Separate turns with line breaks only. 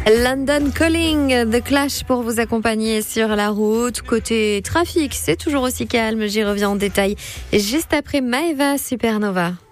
London Calling, The Clash pour vous accompagner sur la route. Côté trafic, c'est toujours aussi calme. J'y reviens en détail juste après Maeva Supernova.